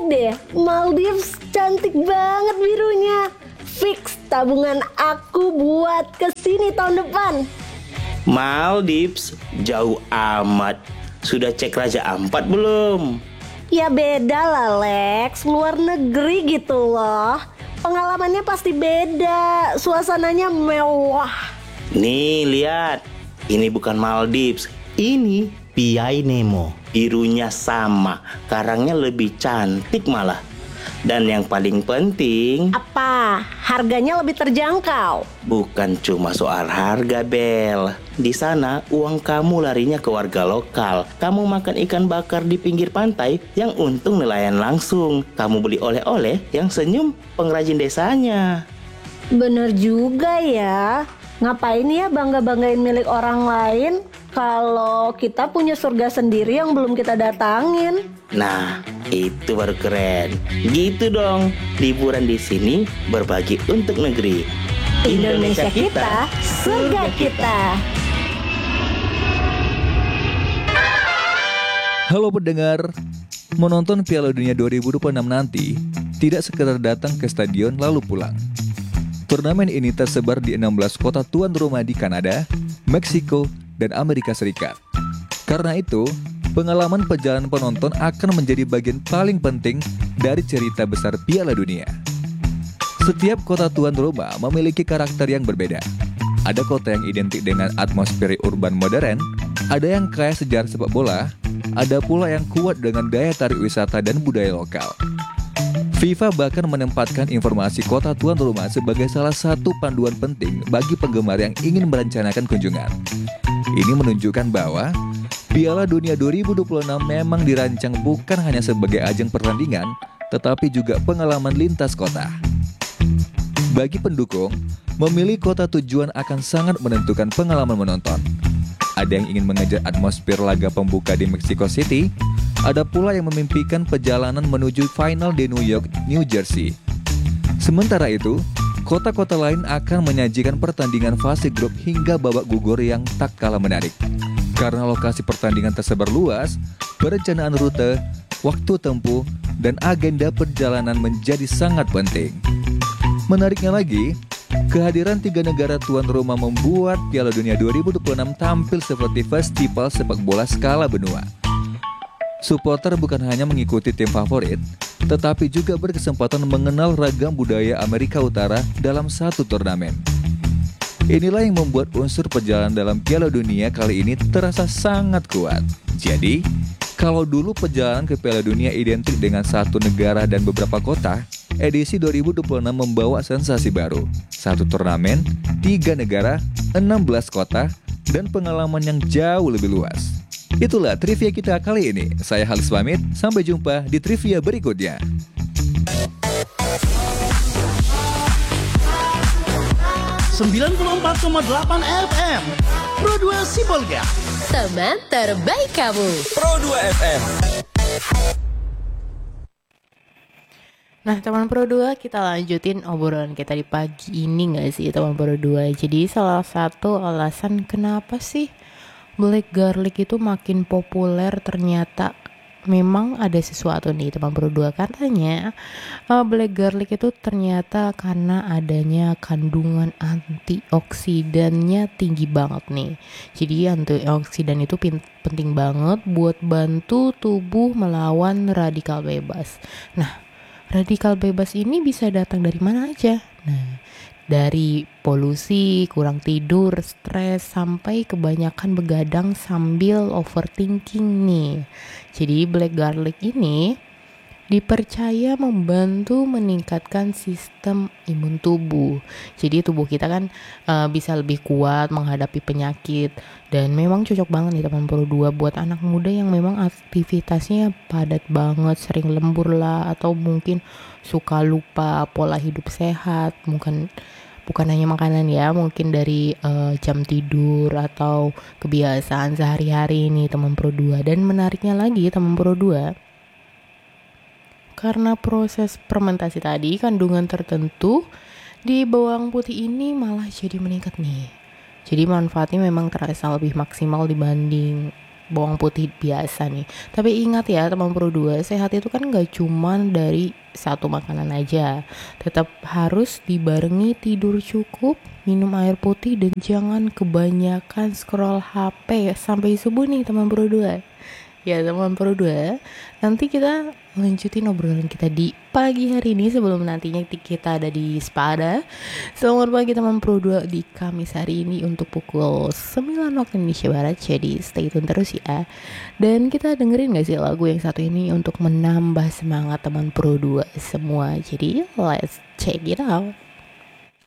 deh, Maldives cantik banget birunya. Fix tabungan aku buat kesini tahun depan. Maldives jauh amat. Sudah cek Raja Ampat belum? Ya beda lah Lex, luar negeri gitu loh. Pengalamannya pasti beda, suasananya mewah. Nih lihat, ini bukan Maldives, ini Piai Nemo. Birunya sama, karangnya lebih cantik malah. Dan yang paling penting, Apa? Harganya lebih terjangkau? bukan cuma soal harga, Bel. Di sana uang kamu larinya ke warga lokal. Kamu makan ikan bakar di pinggir pantai yang untung nelayan langsung. Kamu beli oleh-oleh yang senyum pengrajin desanya. Bener juga ya. Ngapain ya bangga-banggain milik orang lain kalau kita punya surga sendiri yang belum kita datangin? Nah, itu baru keren. Gitu dong, liburan di sini berbagi untuk negeri. Indonesia kita, surga kita. Halo pendengar, menonton Piala Dunia 2026 nanti tidak sekedar datang ke stadion lalu pulang. Turnamen ini tersebar di 16 kota tuan rumah di Kanada, Meksiko, dan Amerika Serikat. Karena itu, pengalaman perjalanan penonton akan menjadi bagian paling penting dari cerita besar Piala Dunia. Setiap kota tuan rumah memiliki karakter yang berbeda. Ada kota yang identik dengan atmosfer urban modern, ada yang kaya sejarah sepak bola, ada pula yang kuat dengan daya tarik wisata dan budaya lokal. FIFA bahkan menempatkan informasi kota tuan rumah sebagai salah satu panduan penting bagi penggemar yang ingin merencanakan kunjungan. Ini menunjukkan bahwa Piala Dunia 2026 memang dirancang bukan hanya sebagai ajang pertandingan, tetapi juga pengalaman lintas kota. Bagi pendukung, memilih kota tujuan akan sangat menentukan pengalaman menonton. Ada yang ingin mengejar atmosfer laga pembuka di Mexico City, ada pula yang memimpikan perjalanan menuju final di New York, New Jersey. Sementara itu, kota-kota lain akan menyajikan pertandingan fase grup hingga babak gugur yang tak kalah menarik. Karena lokasi pertandingan tersebar luas, perencanaan rute, waktu tempuh, dan agenda perjalanan menjadi sangat penting. Menariknya lagi, kehadiran 3 negara tuan rumah membuat Piala Dunia 2026 tampil seperti festival sepak bola skala benua. Supporter bukan hanya mengikuti tim favorit, tetapi juga berkesempatan mengenal ragam budaya Amerika Utara dalam satu turnamen. Inilah yang membuat unsur perjalanan dalam Piala Dunia kali ini terasa sangat kuat. Jadi, kalau dulu perjalanan ke Piala Dunia identik dengan satu negara dan beberapa kota, edisi 2026 membawa sensasi baru. Satu turnamen, 3 negara, 16 kota, dan pengalaman yang jauh lebih luas. Itulah trivia kita kali ini. Saya Halis pamit, sampai jumpa di trivia berikutnya. 94,8 FM Pro 2 Sibolga, teman terbaik kamu. Pro 2 FM. Nah teman Pro 2, kita lanjutin obrolan kita di pagi ini gak sih teman Pro 2. Jadi salah satu alasan kenapa sih black garlic itu makin populer, ternyata memang ada sesuatu nih teman Pro 2. Katanya black garlic itu ternyata karena adanya kandungan antioksidannya tinggi banget nih. Jadi antioksidan itu penting banget buat bantu tubuh melawan radikal bebas. Nah, radikal bebas ini bisa datang dari mana aja? Nah, dari polusi, kurang tidur, stres, sampai kebanyakan begadang sambil overthinking nih. Jadi black garlic ini dipercaya membantu meningkatkan sistem imun tubuh. Jadi tubuh kita kan bisa lebih kuat menghadapi penyakit. Dan memang cocok banget nih teman Pro 2 buat anak muda yang memang aktivitasnya padat banget, sering lembur lah, atau mungkin suka lupa pola hidup sehat. Bukan hanya makanan ya, mungkin dari jam tidur atau kebiasaan sehari-hari ini teman Pro 2. Dan menariknya lagi teman Pro 2, karena proses fermentasi tadi, kandungan tertentu di bawang putih ini malah jadi meningkat nih. Jadi manfaatnya memang terasa lebih maksimal dibanding bawang putih biasa nih. Tapi ingat ya teman Pro 2, sehat itu kan gak cuman dari satu makanan aja. Tetap harus dibarengi tidur cukup, minum air putih, dan jangan kebanyakan scroll HP sampai subuh nih teman Pro 2. Ya teman Pro 2, nanti kita lanjutin obrolan kita di pagi hari ini sebelum nantinya kita ada di Spada. Selamat pagi teman Pro 2 di Kamis hari ini untuk pukul 9 waktu Indonesia Barat. Jadi stay tune terus ya. Dan kita dengerin gak sih lagu yang satu ini untuk menambah semangat teman Pro 2 semua. Jadi let's check it out.